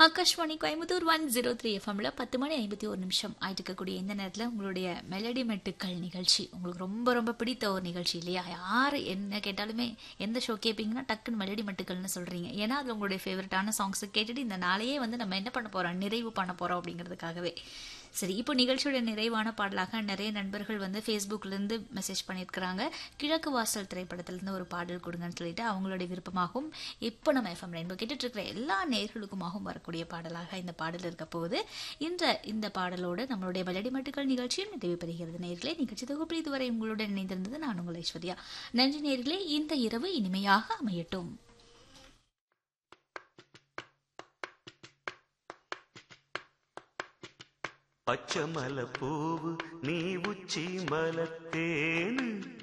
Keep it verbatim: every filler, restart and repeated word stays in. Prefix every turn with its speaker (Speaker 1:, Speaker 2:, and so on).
Speaker 1: Akashvani Coimbatore one zero three எஃப்எம்ல பத்து மணி ஐம்பத்தி ஒரு நிமிஷம் ஆயிட்டு இருக்கக்கூடிய இந்த நேரத்தில் உங்களுடைய மெலடி மெட்டுக்கள் நிகழ்ச்சி உங்களுக்கு ரொம்ப ரொம்ப பிடித்த ஒரு நிகழ்ச்சி இல்லையா? யார் என்ன கேட்டாலுமே எந்த ஷோ கேட்பீங்கன்னா டக்குன்னு மெலடி மெட்டுக்கள்னு சொல்றீங்க. ஏன்னா அது உங்களுடைய ஃபேவரட்டான சாங்ஸை கேட்டுட்டு இந்த நாளையே வந்து நம்ம என்ன பண்ண போறோம், நிறைவு பண்ண போறோம் அப்படிங்கிறதுக்காகவே. சரி, இப்போ நிகழ்ச்சியோட நிறைவான பாடலாக நிறைய நண்பர்கள் வந்து ஃபேஸ்புக்லேருந்து மெசேஜ் பண்ணியிருக்கிறாங்க. கிழக்கு வாசல் திரைப்படத்திலேருந்து ஒரு பாடல் கொடுங்கன்னு சொல்லிட்டு அவங்களுடைய விருப்பமாகவும் இப்போ நம்ம எஃப்எம் ரெயின்போ கேட்டுட்டு இருக்கிற எல்லா நேர்களுக்குமாகவும் வரக்கூடிய பாடலாக இந்த பாடல் இருக்க போகுது. இன்ற இந்த பாடலோடு நம்மளுடைய மெலடி மட்டுக்கள் நிகழ்ச்சியும் நிறைவு பெறுகிறது. நேர்களே, நிகழ்ச்சி தொகுப்பில் இதுவரை உங்களுடன் இணைந்திருந்தது நான் உங்கள் ஐஸ்வர்யா. நன்றி நேர்களே, இந்த இரவு இனிமையாக அமையட்டும்.
Speaker 2: பச்சை மலை பூவு நீ உச்சி மலத்தேனு